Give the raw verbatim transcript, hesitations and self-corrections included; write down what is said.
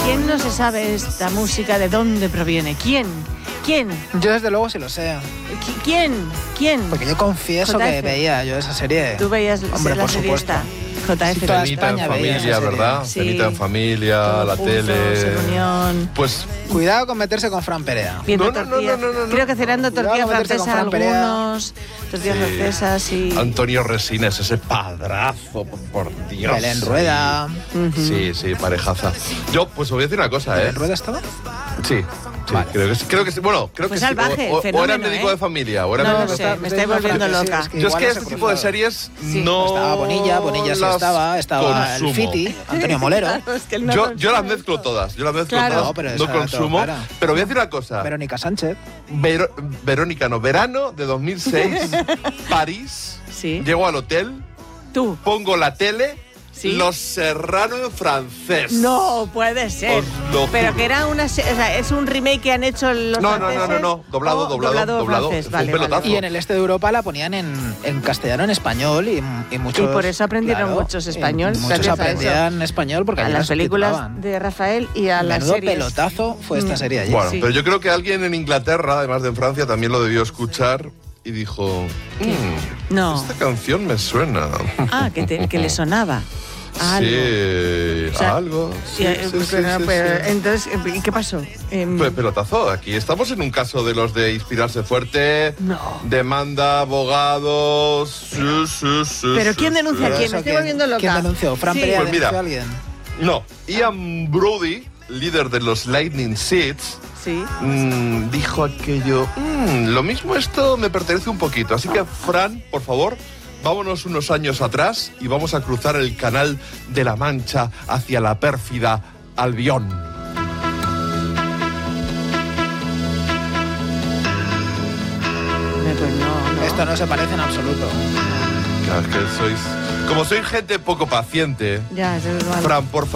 ¿Quién no se sabe esta música? ¿De dónde proviene? ¿Quién? ¿Quién? Yo desde luego sí lo sé. ¿Quién? ¿Quién? Porque yo confieso J F. que veía yo esa serie. Tú veías Hombre, la por serie supuesto. esta. J F. Toda Cenita en España veía familia, esa serie. ¿verdad? Sí. Cenita en familia, Todos la juntos, tele. en reunión. Pues Cuidado con meterse con Fran Perea. Viendo No, no, no, tortilla. no, no, no. Creo que cenando Cuidado tortilla con meterse francesa con Fran Perea. algunos. Tortillas Sí. francesas y... Antonio Resines, ese padrazo, por Dios. Belén Rueda. Sí, sí, parejaza. Yo, pues os voy a decir una cosa, ¿eh? ¿Belén Rueda estaba? Sí. Sí, Vale. creo que sí, creo que sí. Bueno, creo Fue que salvaje, sí. el O, o- o fenómeno, era médico ¿eh? de familia, o era No, médico no de sé, familia. me estoy volviendo loca. Yo es igual que no este se tipo de cruzaba. series Sí. no. Estaba Bonilla, Bonilla sí las estaba, estaba consumo. el Fiti, Antonio Molero, Es que él no Yo, consume yo las esto. mezclo todas, yo las mezclo Claro. todas, No, pero no esa era consumo. todo clara. Pero voy a decir una cosa. Verónica Sánchez. Vero- Verónica, no, verano de dos mil seis, París, Sí. llego al hotel, Tú. pongo la tele, Sí. Los Serrano en francés. No puede ser. Os lo Pero juro. que era una... se- O sea, es un remake que han hecho los No, no, no, franceses. no, no, doblado, o doblado, doblado. francés. Fue un Vale, pelotazo. vale. Y en el este de Europa la ponían en, en castellano, en español y, y muchos... Y por eso aprendieron claro, muchos y español, Muchos gracias a aprendían español porque A allí las las películas subtitulaban. de Rafael y a las Menudo series. pelotazo fue esta Mm. serie allí. Bueno, Sí. pero yo creo que alguien en Inglaterra, además de en Francia, también lo debió escuchar y dijo, "Mm, No. esta canción me suena. Ah, que, te- que le sonaba. a algo. Sí, O sea, algo. Sí, Y, eh, sí, sí, pero, sí, pero, sí. entonces, ¿y qué pasó? Em, Pues pelotazo, aquí estamos en un caso de los de inspirarse fuerte, No. demanda, abogados, sí, sí, sí, ¿Pero sí, quién denuncia sí. a quién? Me Eso, estoy volviendo loca. ¿Quién denunció? ¿Fran Sí. Perea Pues mira. denunció a alguien? No, Ian Brody, líder de los Lightning Seeds, Sí. mm, dijo aquello, "Mm, lo mismo esto me pertenece un poquito, así que Fran, por favor, vámonos unos años atrás y vamos a cruzar el canal de la Mancha hacia la pérfida Albión." Pues no, no. Esto no se parece en absoluto. Claro, es que sois... Como sois gente poco paciente, Ya, eso es malo. Fran, por